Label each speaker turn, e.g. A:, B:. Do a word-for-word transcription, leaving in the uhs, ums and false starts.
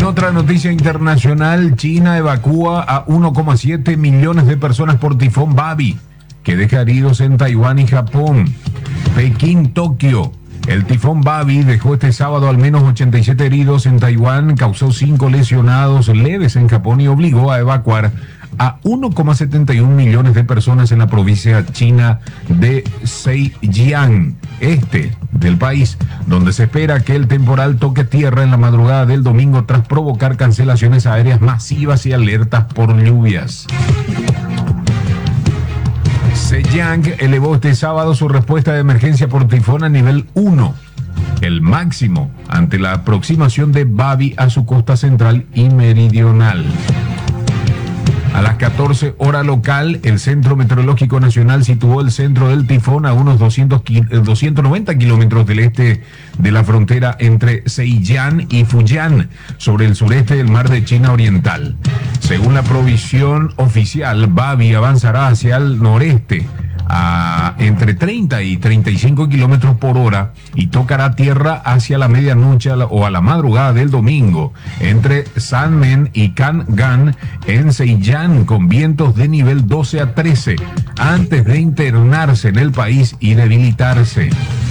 A: otra noticia internacional, China evacúa a uno coma siete millones de personas por tifón Babi, que deja heridos en Taiwán y Japón. Pekín, Tokio. El tifón Babi dejó este sábado al menos ochenta y siete heridos en Taiwán, causó cinco lesionados leves en Japón y obligó a evacuar a uno coma setenta y uno millones de personas en la provincia china de Zhejiang, este del país, donde se espera que el temporal toque tierra en la madrugada del domingo tras provocar cancelaciones aéreas masivas y alertas por lluvias. Zhejiang elevó este sábado su respuesta de emergencia por tifón a nivel uno, el máximo ante la aproximación de Babi a su costa central y meridional. A las catorce hora local, el Centro Meteorológico Nacional situó el centro del tifón a unos doscientos noventa kilómetros del este de la frontera entre Zhejiang y Fujian, sobre el sureste del mar de China Oriental. Según la provisión oficial, Babi avanzará hacia el noreste a entre treinta y treinta y cinco kilómetros por hora y tocará tierra hacia la medianoche o a la madrugada del domingo entre Sanmen y Kangan en Zhejiang, con vientos de nivel doce a trece, antes de internarse en el país y debilitarse.